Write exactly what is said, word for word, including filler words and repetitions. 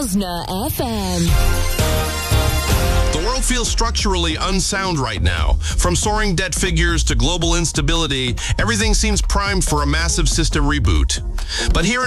Hosna F M. The world feels structurally unsound right now. From soaring debt figures to global instability, everything seems primed for a massive system reboot. But here in